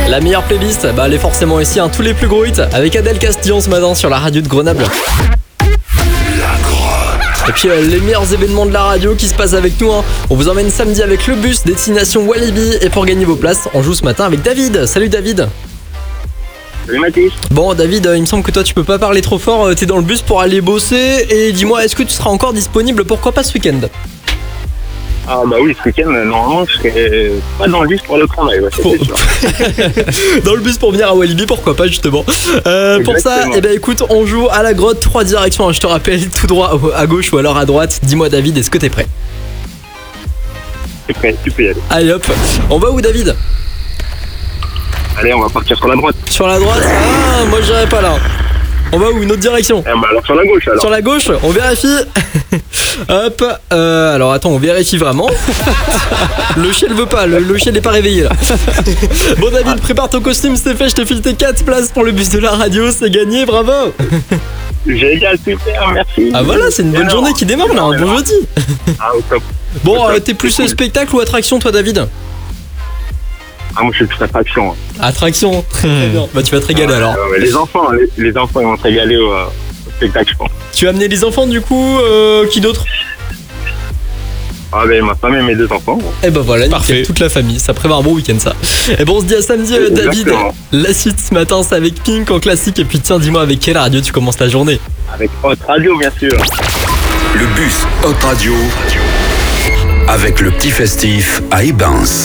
La meilleure playlist, elle est forcément ici, tous les plus gros hits avec Adèle Castillon ce matin sur la radio de Grenoble. Et puis les meilleurs événements de la radio qui se passent avec nous. On vous emmène samedi avec le bus destination Walibi. Et pour gagner vos places, on joue ce matin avec David. Salut David. Salut Mathis. Bon David, il me semble que toi tu peux pas parler trop fort. T'es dans le bus pour aller bosser. Et dis-moi, est-ce que tu seras encore disponible, pourquoi pas ce week-end? Ah bah oui, ce week-end, normalement, je serai pas dans le bus pour le travail, ouais, c'est sûr. Dans le bus pour venir à Walibi, pourquoi pas justement. Pour ça, écoute, on joue à la grotte, 3 directions, je te rappelle, tout droit à gauche ou alors à droite. Dis-moi David, est-ce que t'es prêt? C'est prêt, tu peux y aller. Allez hop, on va où David? Allez, on va partir sur la droite. Sur la droite? Ah, moi j'irai pas là. On va où? Une autre direction? Alors sur la gauche alors. Sur la gauche, on vérifie. Hop, alors attends, on vérifie vraiment. Le chien ne veut pas, le chien n'est pas réveillé là. Bon David, prépare ton costume, c'est fait, je te file tes 4 places pour le bus de la radio, c'est gagné, bravo. Génial, super, merci. Ah voilà, c'est une bonne journée qui démarre là, un bon jeudi. Ah au top. Bon, t'es plus spectacle ou attraction toi David? Ah moi je suis plus attraction. Attraction, très bien. Bah tu vas te régaler alors. Les enfants ils vont se régaler au spectacle je pense. Tu as amené les enfants du coup, qui d'autre? Ah ben ma femme et mes 2 enfants. Et bah voilà, parfait, toute la famille, ça prévoit un bon week-end ça. Et bon on se dit à samedi David. La suite ce matin c'est avec Pink en classique. Et puis tiens, dis-moi avec quelle radio tu commences la journée? Avec Hot Radio bien sûr. Le bus Hot Radio avec le petit festif à Ibens.